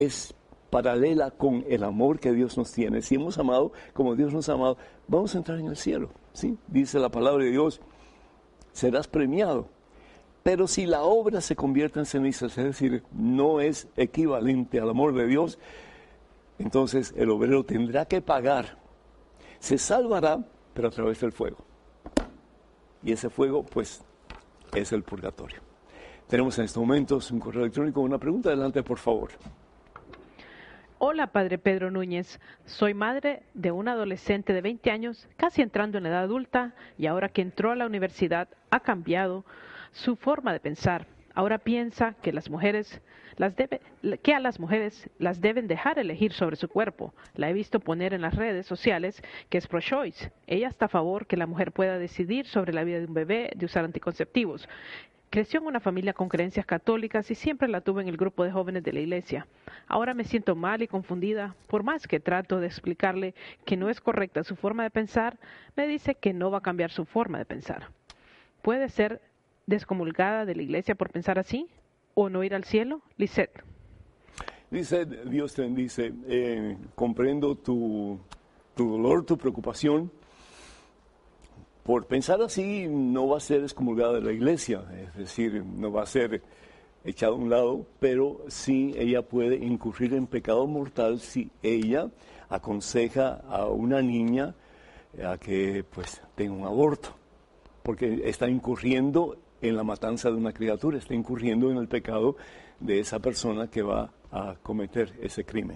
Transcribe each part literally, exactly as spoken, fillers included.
es paralela con el amor que Dios nos tiene. Si hemos amado como Dios nos ha amado, vamos a entrar en el cielo, ¿sí? Dice la palabra de Dios, serás premiado. Pero si la obra se convierte en cenizas, es decir, no es equivalente al amor de Dios, entonces el obrero tendrá que pagar. Se salvará, pero a través del fuego. Y ese fuego, pues, es el purgatorio. Tenemos en estos momentos un correo electrónico, una pregunta. Adelante, por favor. Hola, Padre Pedro Núñez. Soy madre de un adolescente de veinte años, casi entrando en la edad adulta, y ahora que entró a la universidad ha cambiado su forma de pensar. Ahora piensa que las mujeres las debe, que a las mujeres las deben dejar elegir sobre su cuerpo. La he visto poner en las redes sociales que es pro-choice. Ella está a favor que la mujer pueda decidir sobre la vida de un bebé, de usar anticonceptivos. Creció en una familia con creencias católicas y siempre la tuve en el grupo de jóvenes de la iglesia. Ahora me siento mal y confundida. Por más que trato de explicarle que no es correcta su forma de pensar, me dice que no va a cambiar su forma de pensar. ¿Puede ser descomulgada de la iglesia por pensar así? ¿O no ir al cielo? Lisette. Lisette, Dios te bendice. Eh, comprendo tu, tu dolor, tu preocupación. Por pensar así no va a ser excomulgada de la iglesia, es decir, no va a ser echada a un lado, pero sí ella puede incurrir en pecado mortal si ella aconseja a una niña a que pues tenga un aborto, porque está incurriendo en la matanza de una criatura, está incurriendo en el pecado de esa persona que va a cometer ese crimen.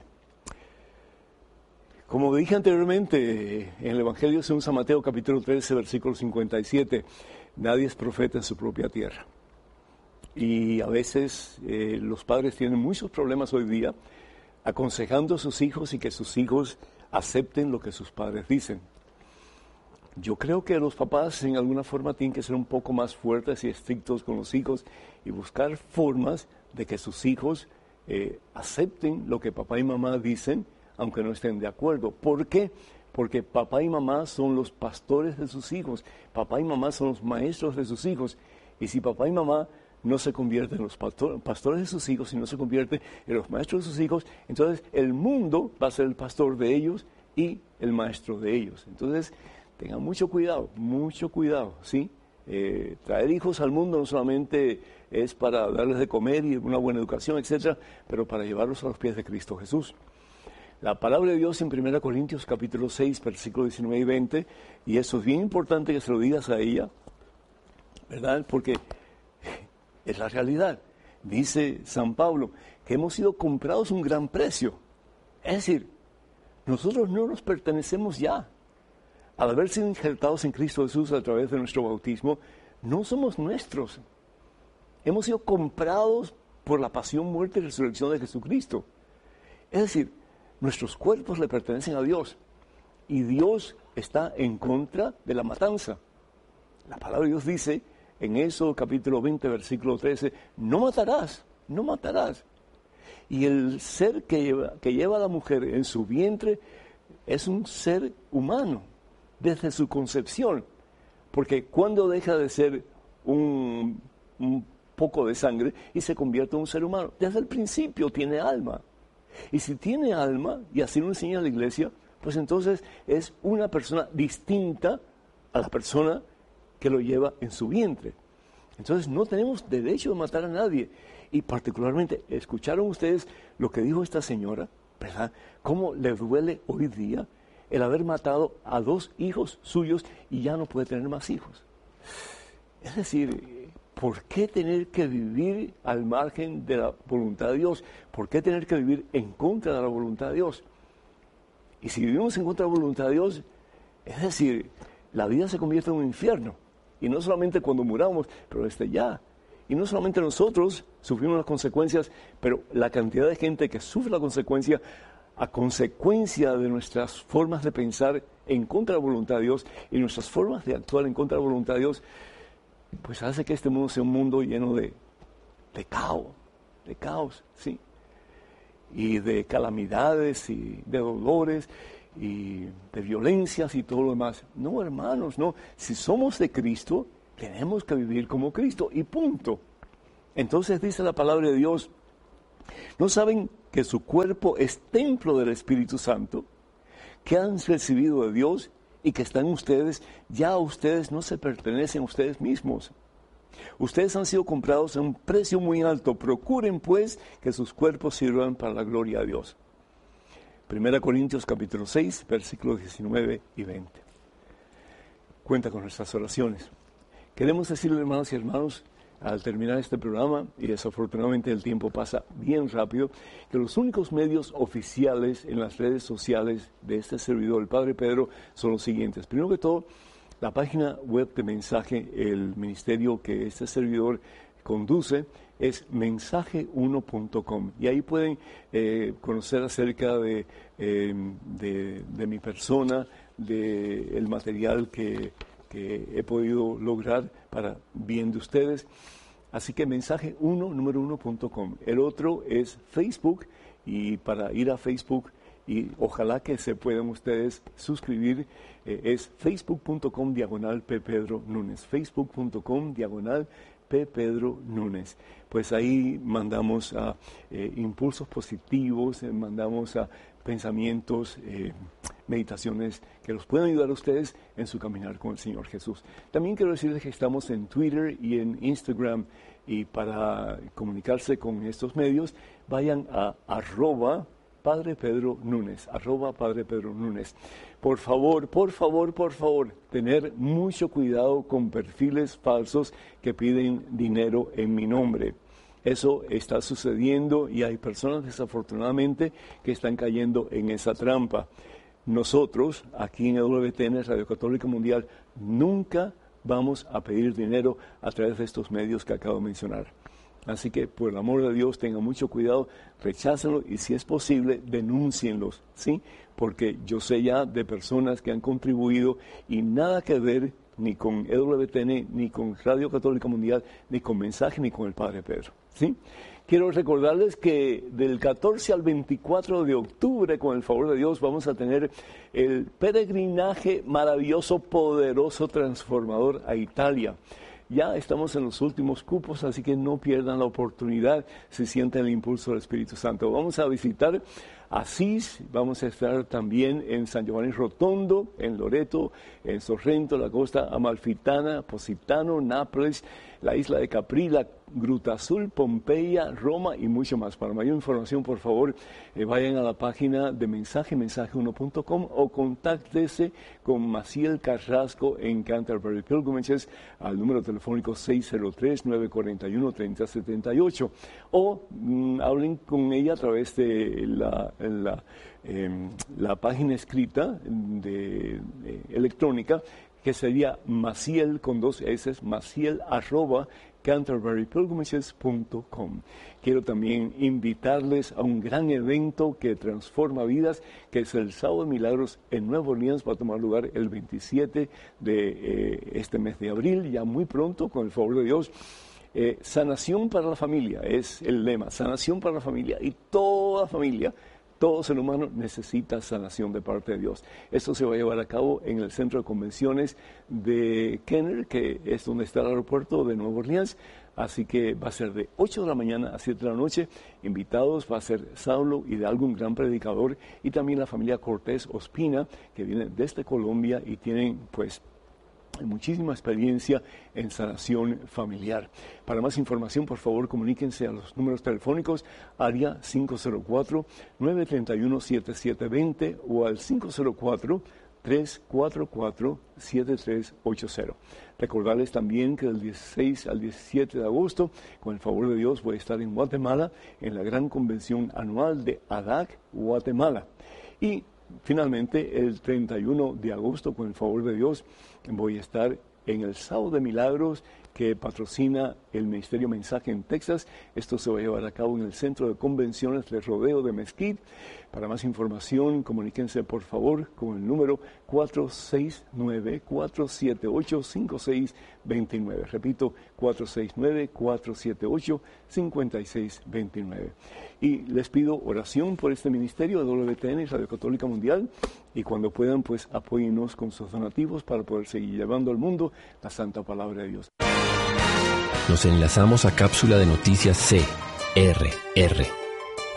Como dije anteriormente, en el Evangelio según San Mateo, capítulo trece, versículo cincuenta y siete, nadie es profeta en su propia tierra. Y a veces eh, los padres tienen muchos problemas hoy día aconsejando a sus hijos y que sus hijos acepten lo que sus padres dicen. Yo creo que los papás en alguna forma tienen que ser un poco más fuertes y estrictos con los hijos y buscar formas de que sus hijos eh, acepten lo que papá y mamá dicen, aunque no estén de acuerdo. ¿Por qué? Porque papá y mamá son los pastores de sus hijos, papá y mamá son los maestros de sus hijos, y si papá y mamá no se convierten en los pastor, pastores de sus hijos, y no se convierten en los maestros de sus hijos, entonces el mundo va a ser el pastor de ellos y el maestro de ellos. Entonces, tengan mucho cuidado, mucho cuidado, ¿sí? Eh, traer hijos al mundo no solamente es para darles de comer y una buena educación, etcétera, pero para llevarlos a los pies de Cristo Jesús. La palabra de Dios en primera Corintios capítulo seis, versículos diecinueve y veinte, y eso es bien importante que se lo digas a ella, ¿verdad? Porque es la realidad. Dice San Pablo que hemos sido comprados a un gran precio. Es decir, nosotros no nos pertenecemos ya. Al haber sido injertados en Cristo Jesús a través de nuestro bautismo, no somos nuestros. Hemos sido comprados por la pasión, muerte y resurrección de Jesucristo. Es decir, nuestros cuerpos le pertenecen a Dios y Dios está en contra de la matanza. La palabra de Dios dice en Éxodo capítulo veinte, versículo trece, no matarás, no matarás. Y el ser que lleva, que lleva a la mujer en su vientre es un ser humano desde su concepción, porque cuando deja de ser un, un poco de sangre y se convierte en un ser humano, desde el principio tiene alma. Y si tiene alma, y así lo enseña la iglesia, pues entonces es una persona distinta a la persona que lo lleva en su vientre. Entonces no tenemos derecho de matar a nadie. Y particularmente, ¿escucharon ustedes lo que dijo esta señora? ¿Verdad? ¿Cómo le duele hoy día el haber matado a dos hijos suyos y ya no puede tener más hijos? Es decir, ¿por qué tener que vivir al margen de la voluntad de Dios? ¿Por qué tener que vivir en contra de la voluntad de Dios? Y si vivimos en contra de la voluntad de Dios, es decir, la vida se convierte en un infierno. Y no solamente cuando muramos, pero desde ya. Y no solamente nosotros sufrimos las consecuencias, pero la cantidad de gente que sufre la consecuencia a consecuencia de nuestras formas de pensar en contra de la voluntad de Dios y nuestras formas de actuar en contra de la voluntad de Dios, pues hace que este mundo sea un mundo lleno de, de caos, de caos, ¿sí? Y de calamidades y de dolores y de violencias y todo lo demás. No, hermanos, no. Si somos de Cristo, tenemos que vivir como Cristo y punto. Entonces dice la palabra de Dios, ¿no saben que su cuerpo es templo del Espíritu Santo, que han recibido de Dios y que están ustedes, ya ustedes no se pertenecen a ustedes mismos. Ustedes han sido comprados a un precio muy alto. Procuren pues que sus cuerpos sirvan para la gloria de Dios. Primera Corintios capítulo seis, versículos diecinueve y veinte. Cuenta con nuestras oraciones. Queremos decirle, hermanos y hermanos, al terminar este programa, y desafortunadamente el tiempo pasa bien rápido, que los únicos medios oficiales en las redes sociales de este servidor, el Padre Pedro, son los siguientes. Primero que todo, la página web de mensaje, el ministerio que este servidor conduce, es mensaje uno punto com. Y ahí pueden eh, conocer acerca de, eh, de, de mi persona, del material que, que he podido lograr para bien de ustedes. Así que mensaje uno, número uno punto com. El otro es Facebook, y para ir a Facebook, y ojalá que se puedan ustedes suscribir, eh, es facebook punto com diagonal P. Pedro Núñez, facebook punto com diagonal P. Pedro Núñez. Pues ahí mandamos a eh, impulsos positivos, eh, mandamos a pensamientos, eh, meditaciones que los puedan ayudar a ustedes en su caminar con el Señor Jesús. También quiero decirles que estamos en Twitter y en Instagram, y para comunicarse con estos medios, vayan a arroba Padre Pedro Núñez, arroba Padre Pedro Núñez. Por favor, por favor, por favor, tener mucho cuidado con perfiles falsos que piden dinero en mi nombre. Eso está sucediendo y hay personas desafortunadamente que están cayendo en esa trampa. Nosotros, aquí en E W T N, Radio Católica Mundial, nunca vamos a pedir dinero a través de estos medios que acabo de mencionar. Así que, por el amor de Dios, tengan mucho cuidado, rechácenlo y, si es posible, denúncienlos, ¿sí? Porque yo sé ya de personas que han contribuido y nada que ver ni con E W T N, ni con Radio Católica Mundial, ni con Mensaje, ni con el Padre Pedro, ¿sí? Quiero recordarles que del catorce al veinticuatro de octubre, con el favor de Dios, vamos a tener el peregrinaje maravilloso, poderoso, transformador a Italia. Ya estamos en los últimos cupos, así que no pierdan la oportunidad si sienten el impulso del Espíritu Santo. Vamos a visitar Asís, vamos a estar también en San Giovanni Rotondo, en Loreto, en Sorrento, la costa amalfitana, Positano, Nápoles, la isla de Capri, la Gruta Azul, Pompeya, Roma y mucho más. Para mayor información, por favor, eh, vayan a la página de mensaje, mensaje uno punto com, o contáctese con Maciel Carrasco en Canterbury Pilgrimages al número telefónico seis cero tres, nueve cuatro uno, tres cero siete ocho, o mm, hablen con ella a través de la, la, eh, la página escrita de, de electrónica, que sería Maciel con dos S, Maciel arroba canterbury pilgrimages punto com. Quiero también invitarles a un gran evento que transforma vidas, que es el Sábado de Milagros en Nueva Orleans. Va a tomar lugar el veintisiete de eh, este mes de abril, ya muy pronto, con el favor de Dios. Eh, sanación para la familia es el lema, sanación para la familia, y toda familia, todo ser humano necesita sanación de parte de Dios. Esto se va a llevar a cabo en el Centro de Convenciones de Kenner, que es donde está el aeropuerto de Nueva Orleans. Así que va a ser de ocho de la mañana a siete de la noche. Invitados va a ser Saulo y de algún gran predicador, y también la familia Cortés Ospina, que viene desde Colombia y tienen pues muchísima experiencia en sanación familiar. Para más información, por favor, comuníquense a los números telefónicos área cinco cero cuatro, nueve tres uno, siete siete dos cero o al cinco cero cuatro, tres cuatro cuatro, siete tres ocho cero. Recordarles también que del dieciséis al diecisiete de agosto, con el favor de Dios, voy a estar en Guatemala en la gran convención anual de A D A C Guatemala. Y finalmente, el treinta y uno de agosto, con el favor de Dios, voy a estar en el Sábado de Milagros que patrocina el Ministerio Mensaje en Texas. Esto se va a llevar a cabo en el Centro de Convenciones de Rodeo de Mesquite. Para más información, comuníquense por favor con el número cuatro seis nueve, cuatro siete ocho, cinco seis dos nueve. Repito, cuatro seis nueve, cuatro siete ocho, cinco seis dos nueve. Y les pido oración por este ministerio de W T N, Radio Católica Mundial, y cuando puedan, pues apóyennos con sus donativos para poder seguir llevando al mundo la santa palabra de Dios. Nos enlazamos a cápsula de noticias C R R.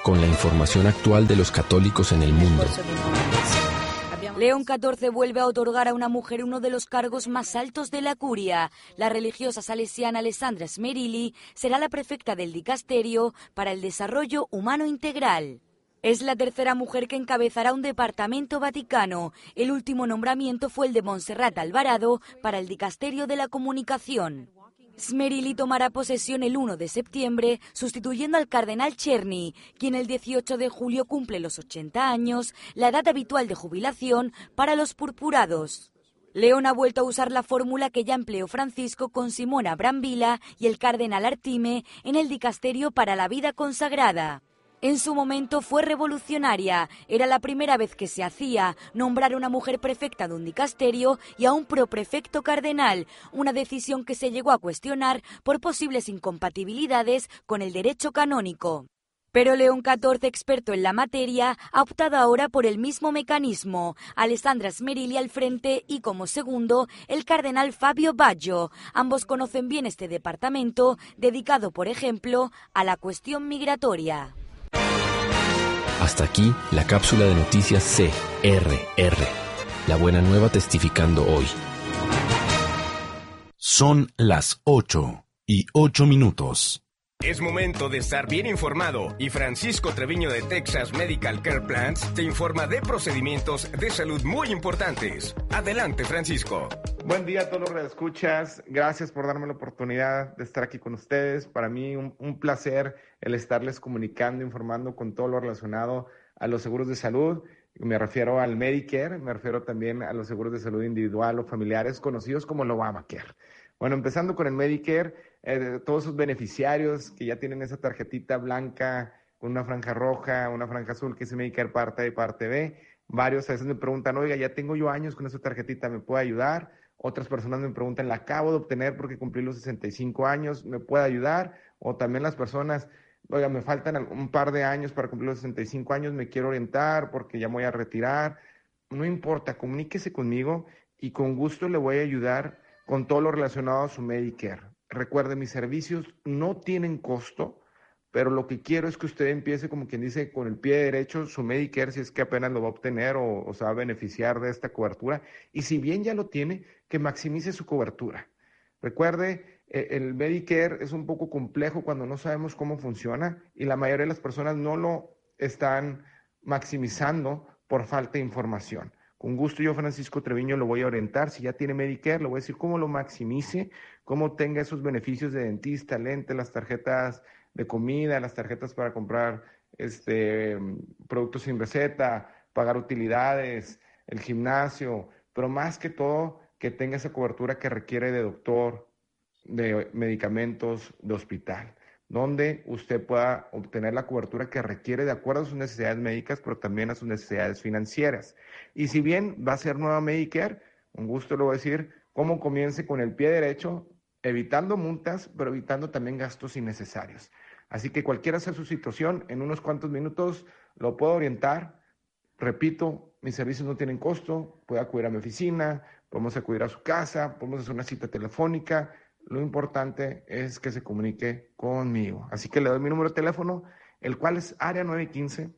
con la información actual de los católicos en el mundo. León catorce vuelve a otorgar a una mujer uno de los cargos más altos de la curia. La religiosa salesiana Alessandra Smerilli será la prefecta del dicasterio para el desarrollo humano integral. Es la tercera mujer que encabezará un departamento vaticano. El último nombramiento fue el de Montserrat Alvarado para el dicasterio de la comunicación. Smerilli tomará posesión el uno de septiembre, sustituyendo al cardenal Czerny, quien el dieciocho de julio cumple los ochenta años, la edad habitual de jubilación para los purpurados. León ha vuelto a usar la fórmula que ya empleó Francisco con Simona Brambilla y el cardenal Artime en el dicasterio para la vida consagrada. En su momento fue revolucionaria. Era la primera vez que se hacía nombrar a una mujer prefecta de un dicasterio y a un proprefecto cardenal, una decisión que se llegó a cuestionar por posibles incompatibilidades con el derecho canónico. Pero León catorce, experto en la materia, ha optado ahora por el mismo mecanismo. Alessandra Smerilli al frente y como segundo el cardenal Fabio Baggio. Ambos conocen bien este departamento, dedicado, por ejemplo, a la cuestión migratoria. Hasta aquí la cápsula de noticias C R R. La buena nueva testificando hoy. Son las ocho y ocho minutos. Es momento de estar bien informado y Francisco Treviño de Texas Medical Care Plans te informa de procedimientos de salud muy importantes. Adelante, Francisco. Buen día a todos los redescuchas. Gracias por darme la oportunidad de estar aquí con ustedes. Para mí un, un placer el estarles comunicando, informando con todo lo relacionado a los seguros de salud. Me refiero al Medicare, me refiero también a los seguros de salud individual o familiares conocidos como el Obamacare. Bueno, empezando con el Medicare, eh, todos sus beneficiarios que ya tienen esa tarjetita blanca con una franja roja, una franja azul, que es Medicare parte A y parte B, varios a veces me preguntan, oiga, ya tengo yo años con esa tarjetita, ¿me puede ayudar? Otras personas me preguntan, la acabo de obtener porque cumplí los sesenta y cinco años, ¿me puede ayudar? O también las personas, oiga, me faltan un par de años para cumplir los sesenta y cinco años, me quiero orientar porque ya me voy a retirar. No importa, comuníquese conmigo y con gusto le voy a ayudar con todo lo relacionado a su Medicare. Recuerde, mis servicios no tienen costo, pero lo que quiero es que usted empiece, como quien dice, con el pie derecho su Medicare, si es que apenas lo va a obtener o, o se va a beneficiar de esta cobertura. Y si bien ya lo tiene, que maximice su cobertura. Recuerde, eh, el Medicare es un poco complejo cuando no sabemos cómo funciona y la mayoría de las personas no lo están maximizando por falta de información. Con gusto yo, Francisco Treviño, lo voy a orientar. Si ya tiene Medicare, le voy a decir cómo lo maximice, cómo tenga esos beneficios de dentista, lente, las tarjetas de comida, las tarjetas para comprar este, productos sin receta, pagar utilidades, el gimnasio, pero más que todo que tenga esa cobertura que requiere de doctor, de medicamentos, de hospital, donde usted pueda obtener la cobertura que requiere de acuerdo a sus necesidades médicas, pero también a sus necesidades financieras. Y si bien va a ser nueva Medicare, un gusto le voy a decir cómo comience con el pie derecho, evitando multas, pero evitando también gastos innecesarios. Así que cualquiera sea su situación, en unos cuantos minutos lo puedo orientar. Repito, mis servicios no tienen costo, puede acudir a mi oficina, podemos acudir a su casa, podemos hacer una cita telefónica. Lo importante es que se comunique conmigo. Así que le doy mi número de teléfono, el cual es área nueve uno cinco,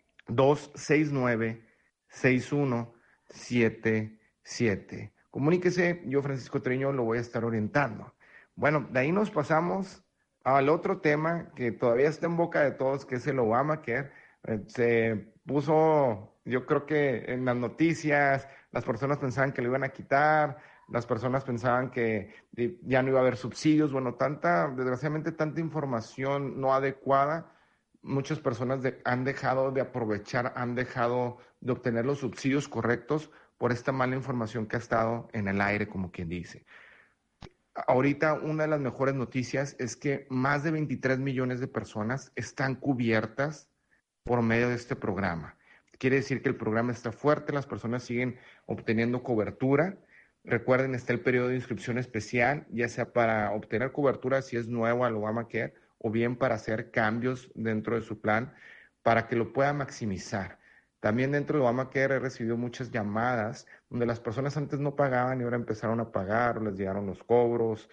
dos seis nueve, seis uno siete siete. Comuníquese, yo Francisco Treviño lo voy a estar orientando. Bueno, de ahí nos pasamos al otro tema que todavía está en boca de todos, que es el Obamacare. Eh, se puso, yo creo que en las noticias, las personas pensaban que lo iban a quitar, las personas pensaban que ya no iba a haber subsidios. Bueno, tanta, desgraciadamente, tanta información no adecuada. Muchas personas de, han dejado de aprovechar, han dejado de obtener los subsidios correctos por esta mala información que ha estado en el aire, como quien dice. Ahorita una de las mejores noticias es que más de veintitrés millones de personas están cubiertas por medio de este programa. Quiere decir que el programa está fuerte, las personas siguen obteniendo cobertura. Recuerden, está el periodo de inscripción especial, ya sea para obtener cobertura si es nuevo al Obamacare o bien para hacer cambios dentro de su plan para que lo pueda maximizar. También dentro de Obamacare he recibido muchas llamadas donde las personas antes no pagaban y ahora empezaron a pagar, les llegaron los cobros,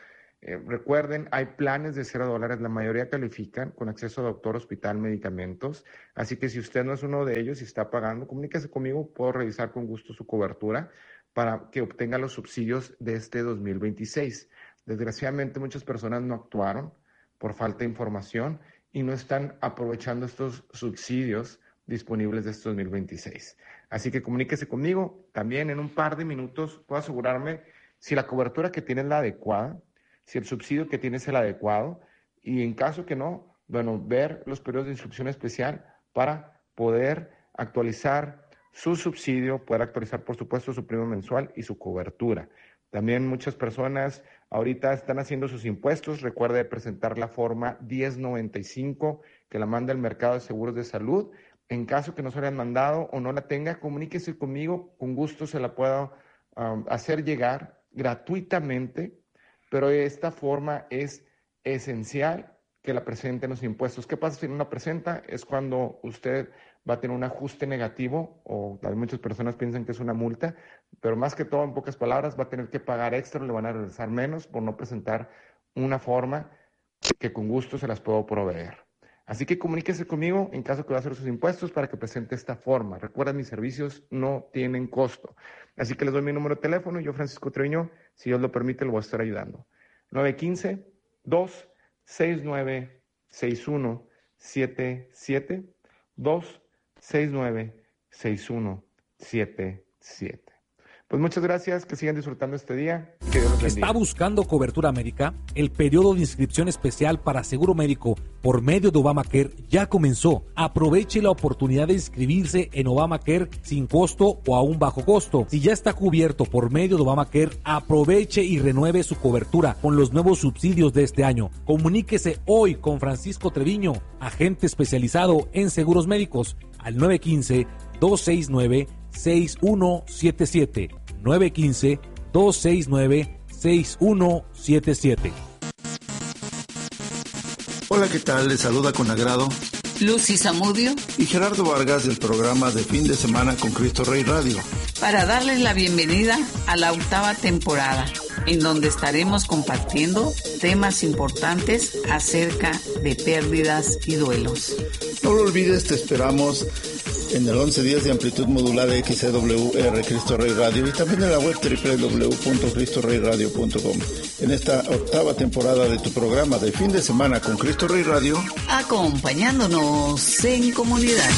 Eh, recuerden, hay planes de cero dólares, la mayoría califican con acceso a doctor, hospital, medicamentos. Así que si usted no es uno de ellos y está pagando, comuníquese conmigo, puedo revisar con gusto su cobertura para que obtenga los subsidios de este dos mil veintiséis. Desgraciadamente muchas personas no actuaron por falta de información y no están aprovechando estos subsidios disponibles de este dos mil veintiséis. Así que comuníquese conmigo. También en un par de minutos puedo asegurarme si la cobertura que tiene es la adecuada, si el subsidio que tiene es el adecuado, y en caso que no, bueno, ver los periodos de inscripción especial para poder actualizar su subsidio, poder actualizar, por supuesto, su prima mensual y su cobertura. También muchas personas ahorita están haciendo sus impuestos. Recuerde presentar la forma diez noventa y cinco que la manda el Mercado de Seguros de Salud. En caso que no se la hayan mandado o no la tenga, comuníquese conmigo, con gusto se la puedo um, hacer llegar gratuitamente, pero esta forma es esencial que la presenten los impuestos. ¿Qué pasa si no la presenta? Es cuando usted va a tener un ajuste negativo, o tal vez muchas personas piensan que es una multa, pero más que todo, en pocas palabras, va a tener que pagar extra, le van a regresar menos por no presentar una forma que con gusto se las puedo proveer. Así que comuníquese conmigo en caso que va a hacer sus impuestos para que presente esta forma. Recuerda, mis servicios no tienen costo. Así que les doy mi número de teléfono. Yo, Francisco Treviño, si Dios lo permite, lo voy a estar ayudando. nueve uno cinco, dos seis nueve, seis uno siete siete. dos seis nueve, seis uno siete siete. Pues muchas gracias, que sigan disfrutando este día. Que Dios los bendiga. ¿Está buscando cobertura médica? El periodo de inscripción especial para seguro médico por medio de Obamacare ya comenzó. Aproveche la oportunidad de inscribirse en Obamacare sin costo o a un bajo costo. Si ya está cubierto por medio de Obamacare, aproveche y renueve su cobertura con los nuevos subsidios de este año. Comuníquese hoy con Francisco Treviño, agente especializado en seguros médicos, al nueve uno cinco, dos seis nueve, seis uno siete siete. nueve uno cinco, dos seis nueve, seis uno siete siete. Hola, ¿qué tal? Les saluda con agrado Lucy Zamudio y Gerardo Vargas del programa de fin de semana con Cristo Rey Radio, para darles la bienvenida a la octava temporada, en donde estaremos compartiendo temas importantes acerca de pérdidas y duelos. No lo olvides, te esperamos en el once días de amplitud modulada X C W R Cristo Rey Radio y también en la web doble u doble u doble u punto cristo rey radio punto com. En esta octava temporada de tu programa de fin de semana con Cristo Rey Radio, acompañándonos en comunidad.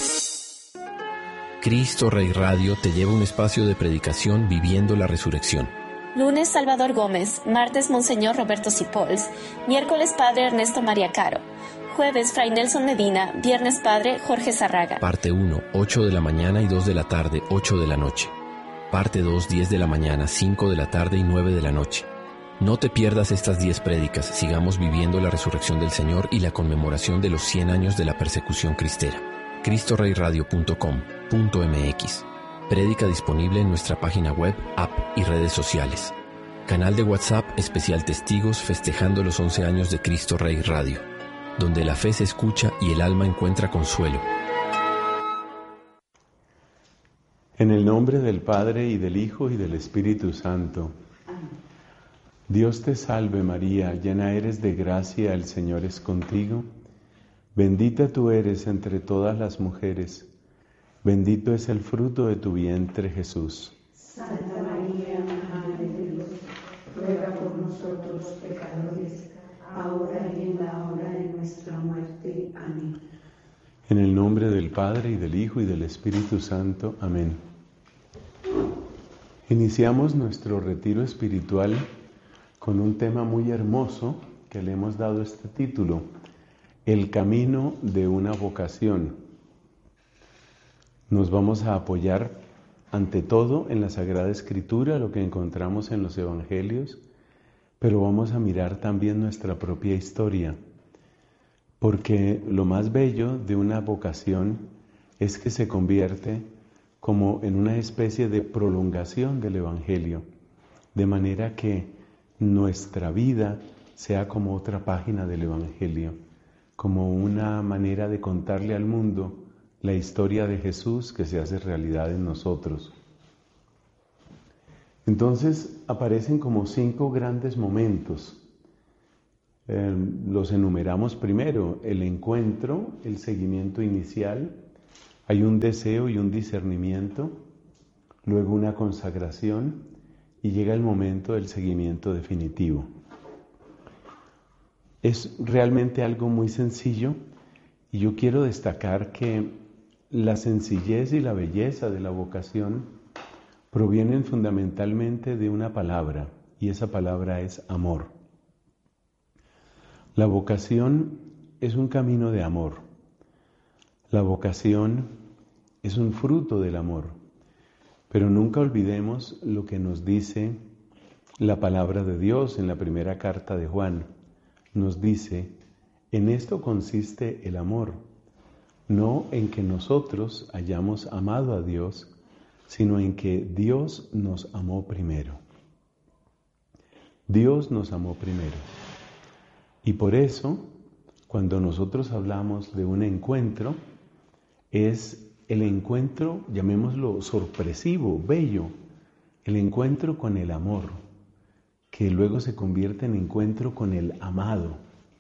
Cristo Rey Radio te lleva a un espacio de predicación viviendo la resurrección. Lunes, Salvador Gómez. Martes, Monseñor Roberto Cipols. Miércoles, Padre Ernesto María Caro. Jueves, Fray Nelson Medina. Viernes, Padre Jorge Zarraga. Parte uno, ocho de la mañana y dos de la tarde, ocho de la noche. Parte dos, diez de la mañana, cinco de la tarde y nueve de la noche. No te pierdas estas diez prédicas. Sigamos viviendo la resurrección del Señor y la conmemoración de los cien años de la persecución cristera. cristo rey radio punto com punto m x. Prédica disponible en nuestra página web, app y redes sociales. Canal de WhatsApp especial Testigos festejando los once años de Cristo Rey Radio, donde la fe se escucha y el alma encuentra consuelo. En el nombre del Padre, y del Hijo, y del Espíritu Santo. Dios te salve María, llena eres de gracia, el Señor es contigo. Bendita tú eres entre todas las mujeres, bendito es el fruto de tu vientre, Jesús. Santa María, Madre de Dios, ruega por nosotros pecadores, ahora y en la hora de nuestra muerte. Amén. En el nombre del Padre, y del Hijo, y del Espíritu Santo. Amén. Iniciamos nuestro retiro espiritual con un tema muy hermoso que le hemos dado este título: El camino de una vocación. Nos vamos a apoyar ante todo en la Sagrada Escritura, lo que encontramos en los Evangelios, pero vamos a mirar también nuestra propia historia, porque lo más bello de una vocación es que se convierte como en una especie de prolongación del Evangelio, de manera que nuestra vida sea como otra página del Evangelio, como una manera de contarle al mundo la historia de Jesús que se hace realidad en nosotros. Entonces aparecen como cinco grandes momentos Eh, los enumeramos primero: el encuentro, el seguimiento inicial, hay un deseo y un discernimiento, luego una consagración y llega el momento del seguimiento definitivo. Es realmente algo muy sencillo y yo quiero destacar que la sencillez y la belleza de la vocación provienen fundamentalmente de una palabra, y esa palabra es amor. La vocación es un camino de amor. La vocación es un fruto del amor. Pero nunca olvidemos lo que nos dice la palabra de Dios en la primera carta de Juan. Nos dice: en esto consiste el amor, no en que nosotros hayamos amado a Dios, sino en que Dios nos amó primero. Dios nos amó primero. Y por eso, cuando nosotros hablamos de un encuentro, es el encuentro, llamémoslo sorpresivo, bello, el encuentro con el amor, que luego se convierte en encuentro con el amado.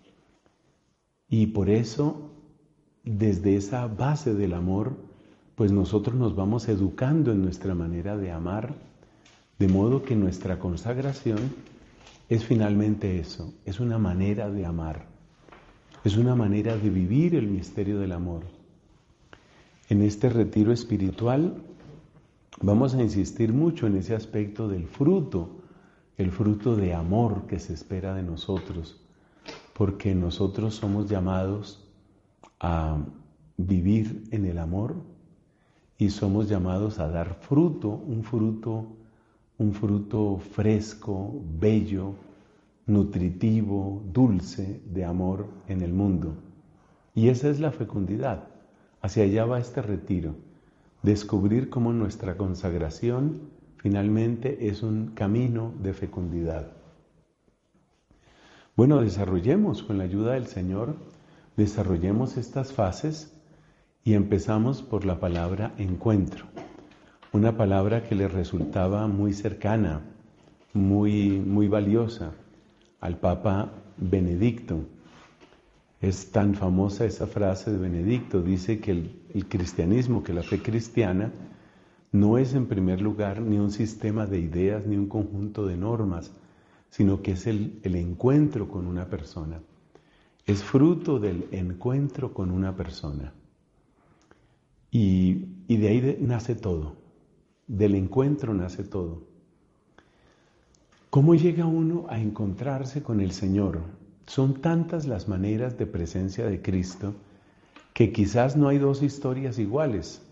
Y por eso, desde esa base del amor, pues nosotros nos vamos educando en nuestra manera de amar, de modo que nuestra consagración es finalmente eso, es una manera de amar, es una manera de vivir el misterio del amor. En este retiro espiritual vamos a insistir mucho en ese aspecto del fruto, el fruto de amor que se espera de nosotros, porque nosotros somos llamados a vivir en el amor y somos llamados a dar fruto, un fruto, un fruto fresco, bello, nutritivo, dulce de amor en el mundo. Y esa es la fecundidad. Hacia allá va este retiro, descubrir cómo nuestra consagración finalmente es un camino de fecundidad. Bueno, desarrollemos con la ayuda del Señor, desarrollemos estas fases y empezamos por la palabra encuentro, una palabra que le resultaba muy cercana, muy, muy valiosa al Papa Benedicto. Es tan famosa esa frase de Benedicto, dice que el, el cristianismo, que la fe cristiana, no es en primer lugar ni un sistema de ideas ni un conjunto de normas, sino que es el, el encuentro con una persona. Es fruto del encuentro con una persona. Y, y de ahí de, nace todo, del encuentro nace todo. ¿Cómo llega uno a encontrarse con el Señor? Son tantas las maneras de presencia de Cristo que quizás no hay dos historias iguales.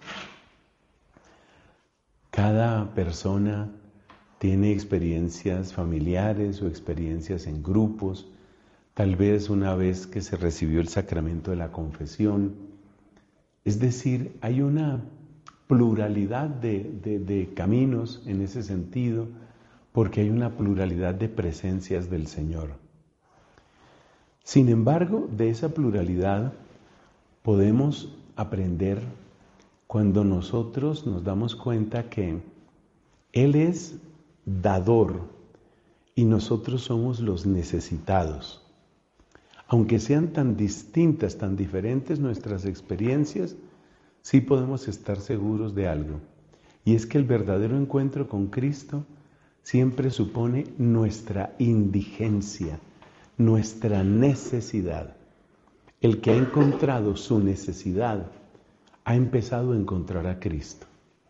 Cada persona tiene experiencias familiares o experiencias en grupos, tal vez una vez que se recibió el sacramento de la confesión. Es decir, hay una pluralidad de, de, de caminos en ese sentido, porque hay una pluralidad de presencias del Señor. Sin embargo, de esa pluralidad podemos aprender cuando nosotros nos damos cuenta que Él es dador y nosotros somos los necesitados. Aunque sean tan distintas, tan diferentes nuestras experiencias, sí podemos estar seguros de algo, y es que el verdadero encuentro con Cristo siempre supone nuestra indigencia, nuestra necesidad. El que ha encontrado su necesidad ha empezado a encontrar a Cristo.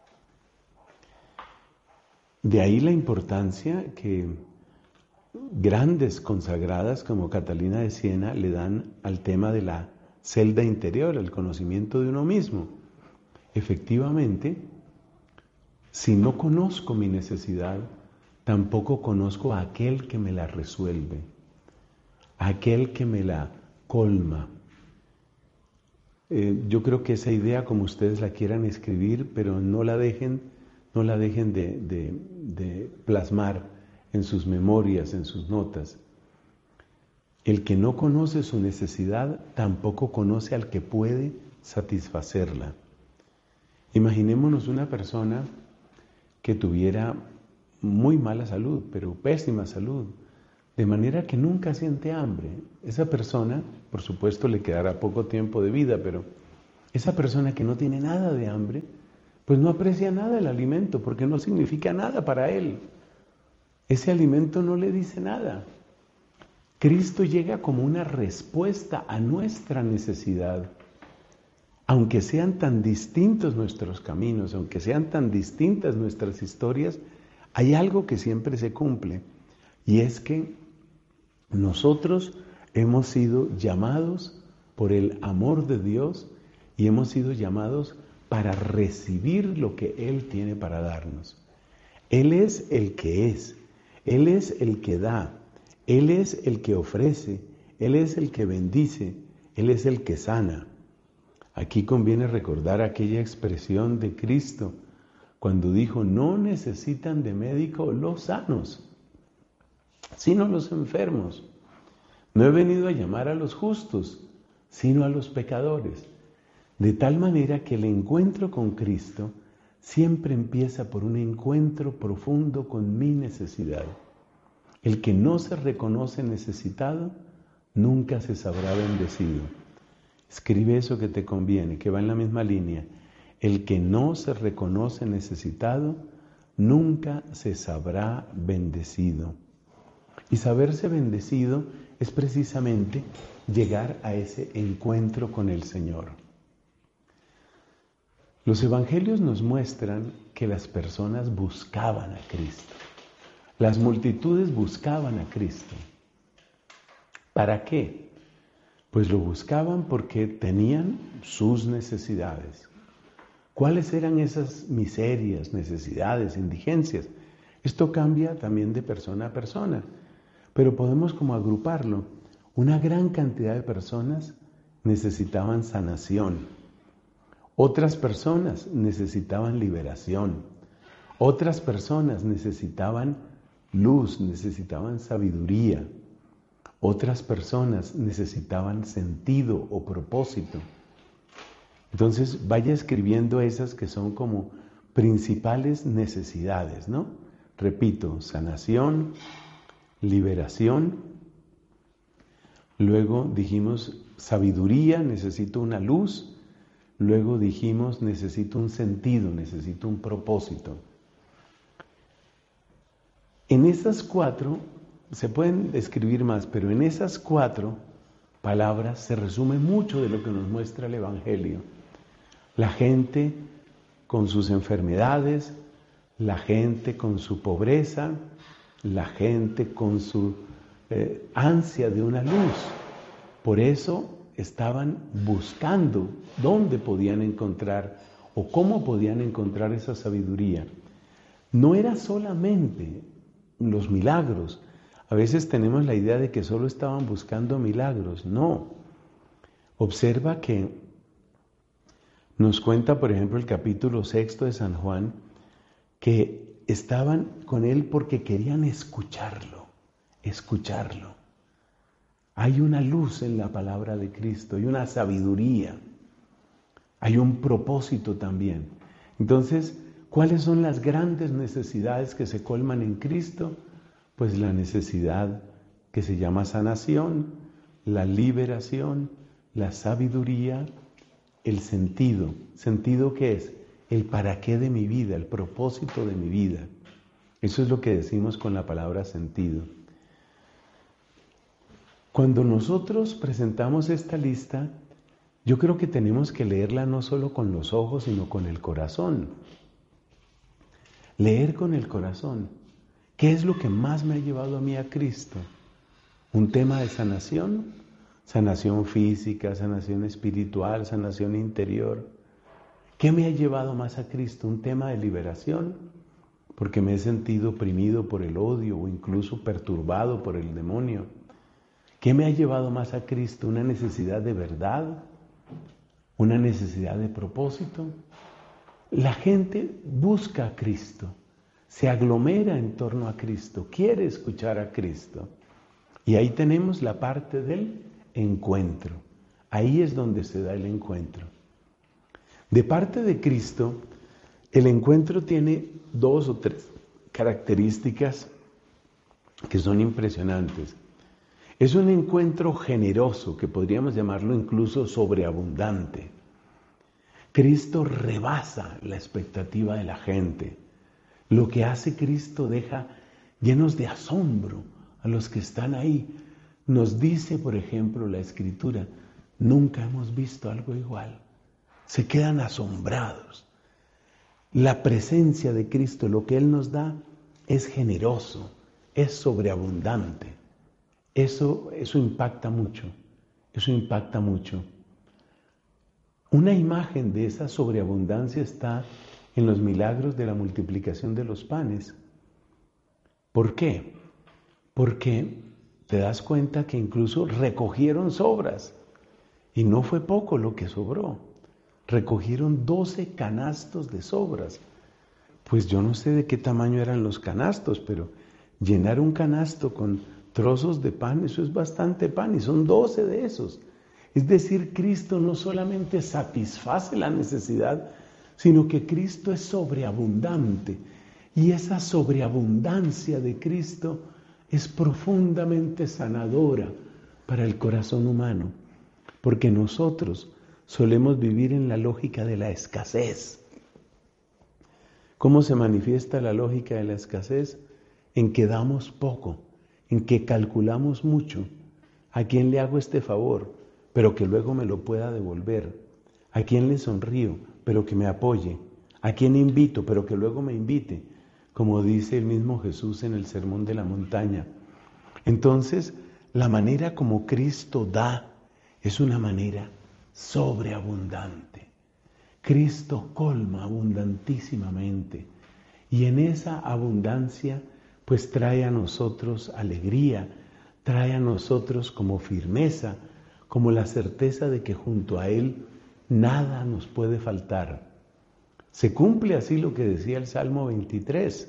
De ahí la importancia que grandes consagradas como Catalina de Siena le dan al tema de la celda interior, el conocimiento de uno mismo. Efectivamente, si no conozco mi necesidad, tampoco conozco a aquel que me la resuelve, a aquel que me la colma. Eh, yo creo que esa idea, como ustedes la quieran escribir, pero no la dejen, no la dejen de, de, de plasmar en sus memorias, en sus notas. El que no conoce su necesidad, tampoco conoce al que puede satisfacerla. Imaginémonos una persona que tuviera muy mala salud, pero pésima salud, de manera que nunca siente hambre. Esa persona, por supuesto, le quedará poco tiempo de vida, pero esa persona que no tiene nada de hambre, pues no aprecia nada el alimento, porque no significa nada para él. Ese alimento no le dice nada. Cristo llega como una respuesta a nuestra necesidad. Aunque sean tan distintos nuestros caminos, aunque sean tan distintas nuestras historias, hay algo que siempre se cumple, y es que nosotros hemos sido llamados por el amor de Dios y hemos sido llamados para recibir lo que Él tiene para darnos. Él es el que es, Él es el que da, Él es el que ofrece, Él es el que bendice, Él es el que sana. Aquí conviene recordar aquella expresión de Cristo cuando dijo: no necesitan de médico los sanos, sino los enfermos. No he venido a llamar a los justos, sino a los pecadores. De tal manera que el encuentro con Cristo siempre empieza por un encuentro profundo con mi necesidad. El que no se reconoce necesitado, nunca se sabrá bendecido. Escribe eso que te conviene, que va en la misma línea. El que no se reconoce necesitado, nunca se sabrá bendecido. Y saberse bendecido es precisamente llegar a ese encuentro con el Señor. Los evangelios nos muestran que las personas buscaban a Cristo. Las multitudes buscaban a Cristo. ¿Para qué? Pues lo buscaban porque tenían sus necesidades. ¿Cuáles eran esas miserias, necesidades, indigencias? Esto cambia también de persona a persona, pero podemos como agruparlo. Una gran cantidad de personas necesitaban sanación. Otras personas necesitaban liberación. Otras personas necesitaban luz, necesitaban sabiduría. Otras personas necesitaban sentido o propósito. Entonces vaya escribiendo esas que son como principales necesidades, ¿no? Repito, sanación, liberación. Luego dijimos sabiduría, necesito una luz. Luego dijimos necesito un sentido, necesito un propósito. En esas cuatro, se pueden escribir más, pero en esas cuatro palabras se resume mucho de lo que nos muestra el Evangelio. La gente con sus enfermedades, la gente con su pobreza, la gente con su eh, ansia de una luz. Por eso estaban buscando dónde podían encontrar o cómo podían encontrar esa sabiduría. No era solamente los milagros. A veces tenemos la idea de que solo estaban buscando milagros. No. Observa que nos cuenta, por ejemplo, el capítulo sexto de San Juan, que estaban con él porque querían escucharlo, escucharlo. Hay una luz en la palabra de Cristo, hay una sabiduría, hay un propósito también. Entonces, ¿cuáles son las grandes necesidades que se colman en Cristo? Pues la necesidad que se llama sanación, la liberación, la sabiduría, el sentido. ¿Sentido qué es? El para qué de mi vida, el propósito de mi vida. Eso es lo que decimos con la palabra sentido. Cuando nosotros presentamos esta lista, yo creo que tenemos que leerla no solo con los ojos, sino con el corazón. Leer con el corazón. ¿Qué es lo que más me ha llevado a mí a Cristo? ¿Un tema de sanación? Sanación física, sanación espiritual, sanación interior. ¿Qué me ha llevado más a Cristo? ¿Un tema de liberación? Porque me he sentido oprimido por el odio o incluso perturbado por el demonio. ¿Qué me ha llevado más a Cristo? ¿Una necesidad de verdad? ¿Una necesidad de propósito? La gente busca a Cristo, se aglomera en torno a Cristo, quiere escuchar a Cristo. Y ahí tenemos la parte del encuentro. Ahí es donde se da el encuentro. De parte de Cristo, el encuentro tiene dos o tres características que son impresionantes. Es un encuentro generoso, que podríamos llamarlo incluso sobreabundante. Cristo rebasa la expectativa de la gente. Lo que hace Cristo deja llenos de asombro a los que están ahí. Nos dice, por ejemplo, la Escritura, nunca hemos visto algo igual. Se quedan asombrados. La presencia de Cristo, lo que Él nos da, es generoso, es sobreabundante. Eso, eso impacta mucho, eso impacta mucho. Una imagen de esa sobreabundancia está en los milagros de la multiplicación de los panes. ¿Por qué? Porque te das cuenta que incluso recogieron sobras, y no fue poco lo que sobró. Recogieron doce canastos de sobras. Pues yo no sé de qué tamaño eran los canastos, pero llenar un canasto con trozos de pan, eso es bastante pan, y son doce de esos. Es decir, Cristo no solamente satisface la necesidad, sino que Cristo es sobreabundante. Y esa sobreabundancia de Cristo es profundamente sanadora para el corazón humano, porque nosotros solemos vivir en la lógica de la escasez. ¿Cómo se manifiesta la lógica de la escasez? En que damos poco, en que calculamos mucho. ¿A quién le hago este favor, pero que luego me lo pueda devolver? ¿A quién le sonrío, pero que me apoye? ¿A quién invito, pero que luego me invite? Como dice el mismo Jesús en el Sermón de la Montaña. Entonces, la manera como Cristo da es una manera sobreabundante. Cristo colma abundantísimamente, y en esa abundancia pues trae a nosotros alegría, trae a nosotros como firmeza, como la certeza de que junto a Él nada nos puede faltar. Se cumple así lo que decía el Salmo veintitrés.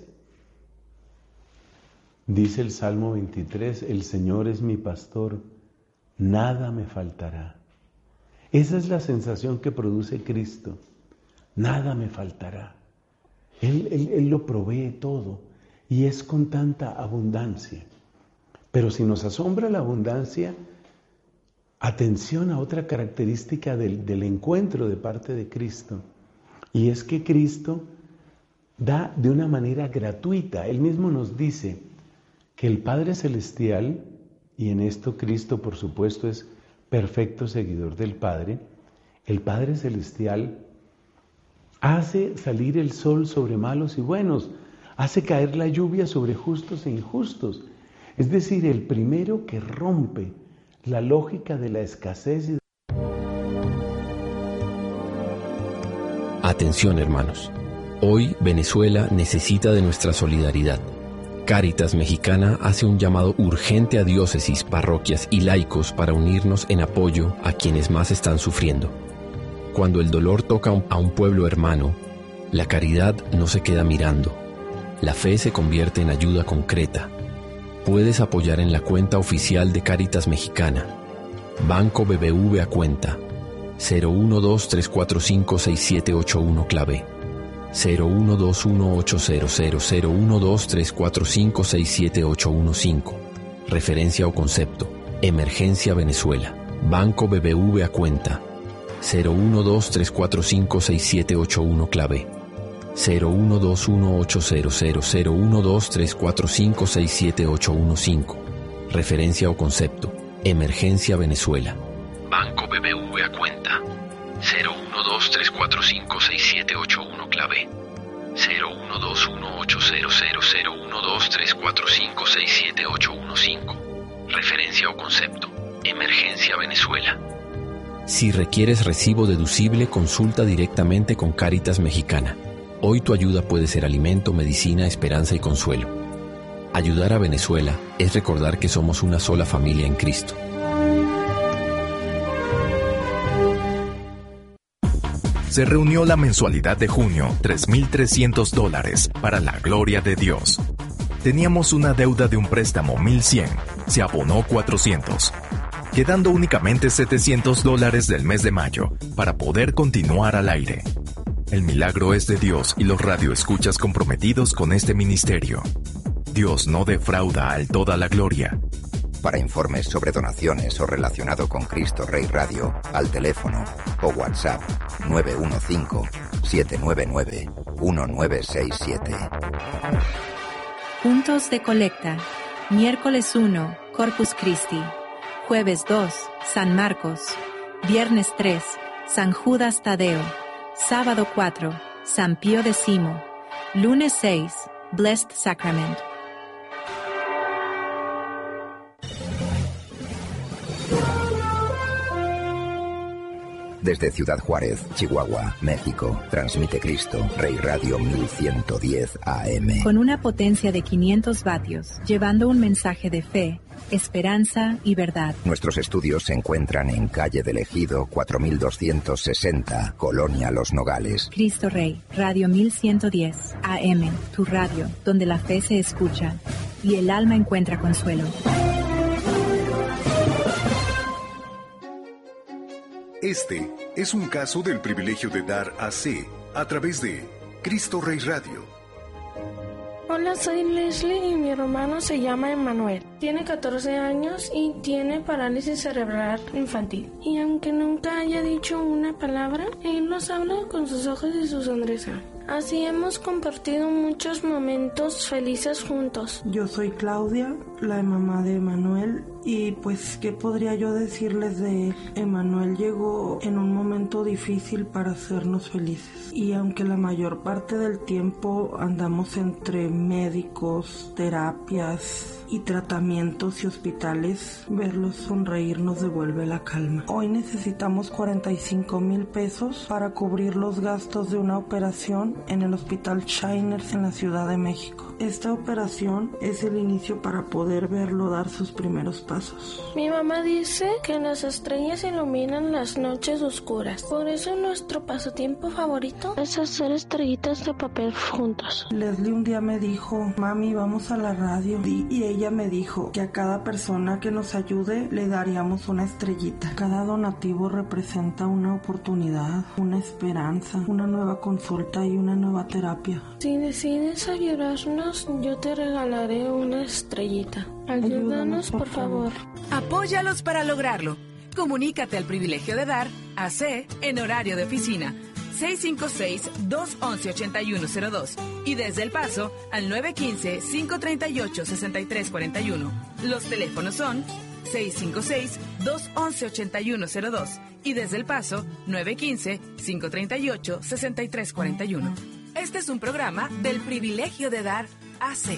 Dice el Salmo veintitrés, el Señor es mi pastor, nada me faltará. Esa es la sensación que produce Cristo. Nada me faltará. Él, él, él lo provee todo y es con tanta abundancia. Pero si nos asombra la abundancia, atención a otra característica del, del encuentro de parte de Cristo. Y es que Cristo da de una manera gratuita. Él mismo nos dice que el Padre Celestial, y en esto Cristo por supuesto es perfecto seguidor del Padre, el Padre Celestial hace salir el sol sobre malos y buenos, hace caer la lluvia sobre justos e injustos. Es decir, el primero que rompe la lógica de la escasez. Y... Atención, hermanos. Hoy Venezuela necesita de nuestra solidaridad. Cáritas Mexicana hace un llamado urgente a diócesis, parroquias y laicos para unirnos en apoyo a quienes más están sufriendo. Cuando el dolor toca a un pueblo hermano, la caridad no se queda mirando. La fe se convierte en ayuda concreta. Puedes apoyar en la cuenta oficial de Cáritas Mexicana. Banco B B V a cuenta cero uno dos tres cuatro cinco seis siete ocho uno clave cero uno dos uno ocho cero cero cero uno dos tres cuatro cinco seis siete ocho uno cinco. Referencia o concepto: Emergencia Venezuela. Banco B B V a cuenta cero uno dos tres cuatro cinco seis siete ocho uno clave cero uno dos uno ocho cero cero cero uno dos tres cuatro cinco seis siete ocho uno cinco. Referencia o concepto: Emergencia Venezuela. Banco B B V a cuenta cero uno dos tres cuatro cinco seis siete ocho uno clave cero uno dos uno ocho cero cero cero uno dos tres cuatro cinco seis siete ocho uno cinco. Referencia o concepto: Emergencia Venezuela. Si requieres recibo deducible, consulta directamente con Cáritas Mexicana. Hoy tu ayuda puede ser alimento, medicina, esperanza y consuelo. Ayudar a Venezuela es recordar que somos una sola familia en Cristo. Se reunió la mensualidad de junio, tres mil trescientos dólares, para la gloria de Dios. Teníamos una deuda de un préstamo mil cien, se abonó cuatrocientos, quedando únicamente setecientos dólares del mes de mayo para poder continuar al aire. El milagro es de Dios y los radioescuchas comprometidos con este ministerio. Dios no defrauda al toda la gloria. Para informes sobre donaciones o relacionado con Cristo Rey Radio, al teléfono o WhatsApp nueve uno cinco, siete nueve nueve, uno nueve seis siete. Puntos de colecta. Miércoles uno, Corpus Christi. Jueves dos, San Marcos. Viernes tres, San Judas Tadeo. Sábado cuatro, San Pío X. Lunes seis, Blessed Sacrament. Desde Ciudad Juárez, Chihuahua, México, transmite Cristo Rey Radio mil ciento diez A M. Con una potencia de quinientos vatios, llevando un mensaje de fe, esperanza y verdad. Nuestros estudios se encuentran en calle del Ejido cuatro mil doscientos sesenta, Colonia Los Nogales. Cristo Rey, Radio mil ciento diez A M, tu radio, donde la fe se escucha y el alma encuentra consuelo. Este es un caso del privilegio de dar A C a través de Cristo Rey Radio. Hola, soy Leslie y mi hermano se llama Emanuel. Tiene catorce años y tiene parálisis cerebral infantil. Y aunque nunca haya dicho una palabra, él nos habla con sus ojos y su sonrisa. Así hemos compartido muchos momentos felices juntos. Yo soy Claudia, la mamá de Emanuel, y pues, ¿qué podría yo decirles de él? Emanuel llegó en un momento difícil para hacernos felices. Y aunque la mayor parte del tiempo andamos entre médicos, terapias y tratamientos y hospitales, verlos sonreír nos devuelve la calma. Hoy necesitamos cuarenta y cinco mil pesos para cubrir los gastos de una operación en el Hospital Shiners en la Ciudad de México. Esta operación es el inicio para poder verlo dar sus primeros pasos. Mi mamá dice que las estrellas iluminan las noches oscuras. Por eso nuestro pasatiempo favorito es hacer estrellitas de papel juntos. Leslie un día me dijo, mami, vamos a la radio. Y ella me dijo que a cada persona que nos ayude le daríamos una estrellita. Cada donativo representa una oportunidad, una esperanza, una nueva consulta y una nueva terapia. Si decides ayudarnos, yo te regalaré una estrellita. Ayúdanos, por favor. Apóyalos para lograrlo. Comunícate al privilegio de dar A C en horario de oficina seis cinco seis, dos once, ochenta y uno cero dos y desde El Paso al nueve uno cinco, cinco tres ocho, seis tres cuatro uno. Los teléfonos son seis cinco seis, dos once, ochenta y uno cero dos y desde El Paso nueve uno cinco, cinco tres ocho, seis tres cuatro uno. Este es un programa del privilegio de dar A C.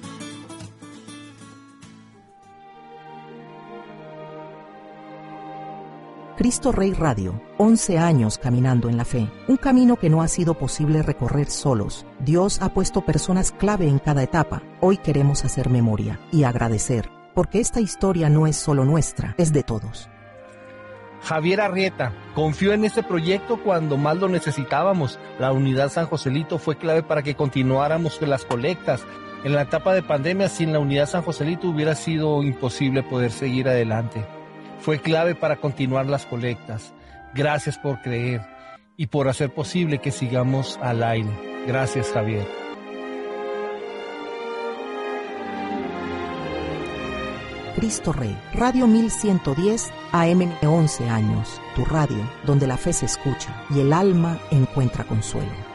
Cristo Rey Radio, once años caminando en la fe, un camino que no ha sido posible recorrer solos. Dios ha puesto personas clave en cada etapa. Hoy queremos hacer memoria y agradecer, porque esta historia no es solo nuestra, es de todos. Javier Arrieta confió en este proyecto cuando más lo necesitábamos. La unidad San Joselito fue clave para que continuáramos con las colectas. En la etapa de pandemia, sin la unidad San Joselito hubiera sido imposible poder seguir adelante. Fue clave para continuar las colectas. Gracias por creer y por hacer posible que sigamos al aire. Gracias, Javier. Cristo Rey, Radio mil ciento diez A M, once años. Tu radio, donde la fe se escucha y el alma encuentra consuelo.